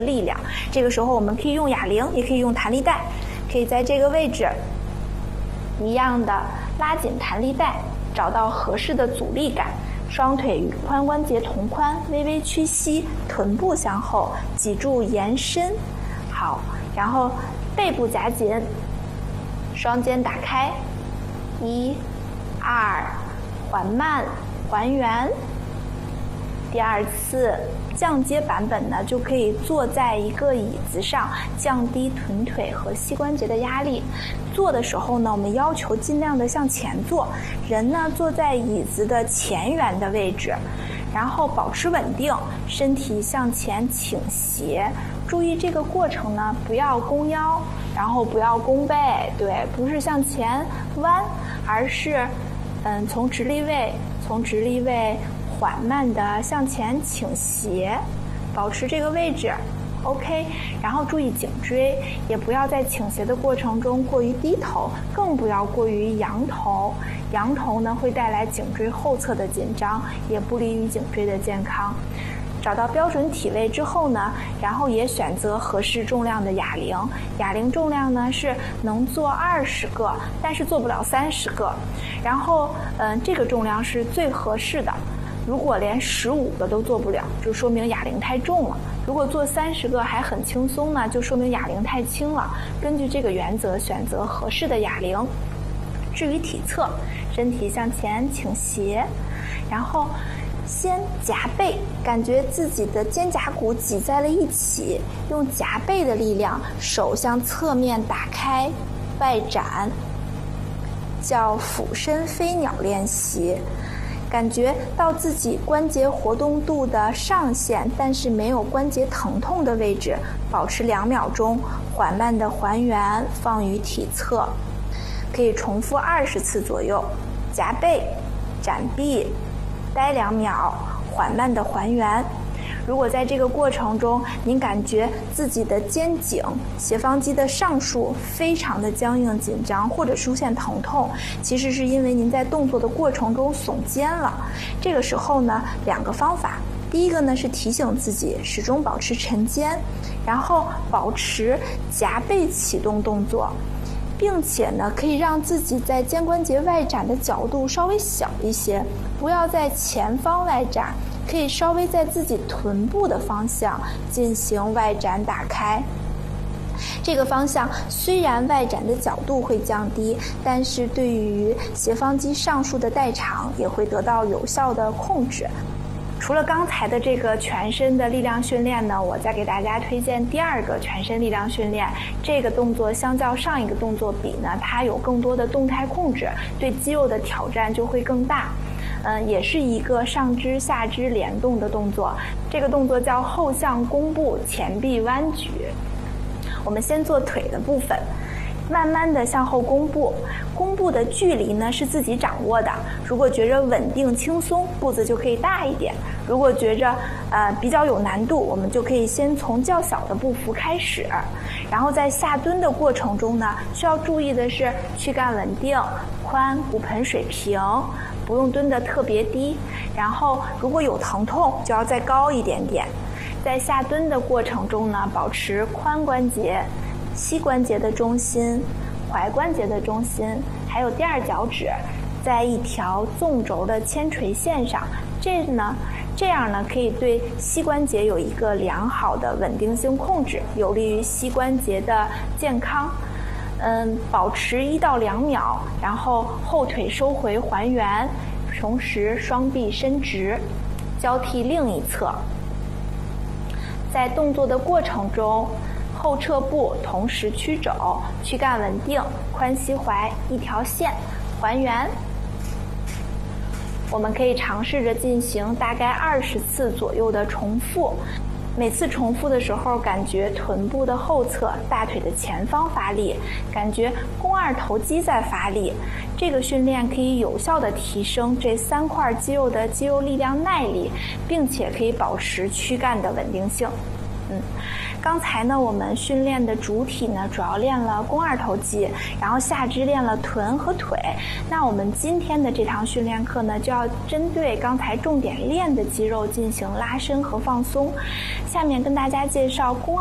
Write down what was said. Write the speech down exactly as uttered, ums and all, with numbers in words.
力量。这个时候我们可以用哑铃，也可以用弹力带，可以在这个位置一样的拉紧弹力带，找到合适的阻力感，双腿与髋关节同宽，微微屈膝，臀部向后，脊柱延伸。好，然后背部夹紧，双肩打开，一、二，缓慢还原。第二次降阶版本呢，就可以坐在一个椅子上，降低臀腿和膝关节的压力。坐的时候呢，我们要求尽量的向前坐，人呢坐在椅子的前缘的位置，然后保持稳定，身体向前倾斜。注意这个过程呢，不要弓腰，然后不要弓背，对，不是向前弯，而是嗯从直立位，从直立位缓慢地向前倾斜，保持这个位置 OK， 然后注意颈椎，也不要在倾斜的过程中过于低头，更不要过于仰头。仰头呢会带来颈椎后侧的紧张，也不利于颈椎的健康。找到标准体位之后呢，然后也选择合适重量的哑铃。哑铃重量呢是能做二十个，但是做不了三十个。然后嗯，这个重量是最合适的。如果连十五个都做不了，就说明哑铃太重了。如果做三十个还很轻松呢，就说明哑铃太轻了。根据这个原则选择合适的哑铃。至于体侧，身体向前倾斜，然后先夹背，感觉自己的肩胛骨挤在了一起，用夹背的力量，手向侧面打开，外展，叫俯身飞鸟练习。感觉到自己关节活动度的上限，但是没有关节疼痛的位置，保持两秒钟，缓慢的还原，放于体侧，可以重复二十次左右。夹背，展臂，待两秒，缓慢的还原。如果在这个过程中您感觉自己的肩颈、斜方肌的上束非常的僵硬紧张，或者出现疼痛，其实是因为您在动作的过程中耸肩了。这个时候呢，两个方法，第一个呢是提醒自己始终保持沉肩，然后保持夹背启动动作，并且呢可以让自己在肩关节外展的角度稍微小一些，不要在前方外展，可以稍微在自己臀部的方向进行外展打开。这个方向虽然外展的角度会降低，但是对于斜方肌上束的代偿也会得到有效的控制。除了刚才的这个全身的力量训练呢，我再给大家推荐第二个全身力量训练。这个动作相较上一个动作比呢，它有更多的动态控制，对肌肉的挑战就会更大。嗯，也是一个上肢下肢联动的动作。这个动作叫后向弓步前臂弯举。我们先做腿的部分，慢慢的向后弓步，弓步的距离呢是自己掌握的。如果觉着稳定轻松，步子就可以大一点；如果觉着呃比较有难度，我们就可以先从较小的步幅开始。然后在下蹲的过程中呢，需要注意的是躯干稳定，髋骨盆水平，不用蹲得特别低。然后如果有疼痛，就要再高一点点。在下蹲的过程中呢，保持髋关节、膝关节的中心、踝关节的中心，还有第二脚趾在一条纵轴的铅垂线上。这呢，这样呢可以对膝关节有一个良好的稳定性控制，有利于膝关节的健康。嗯，保持一到两秒，然后后腿收回还原，同时双臂伸直，交替另一侧。在动作的过程中，后撤步，同时屈肘，躯干稳定，髋膝踝一条线，还原。我们可以尝试着进行大概二十次左右的重复。每次重复的时候，感觉臀部的后侧、大腿的前方发力，感觉肱二头肌在发力。这个训练可以有效地提升这三块肌肉的肌肉力量耐力，并且可以保持躯干的稳定性。嗯， 刚才呢，我们训练的主体呢，主要练了肱二头肌，然后下肢练了臀和腿。那我们今天的这堂训练课呢，就要针对刚才重点练的肌肉进行拉伸和放松。下面跟大家介绍肱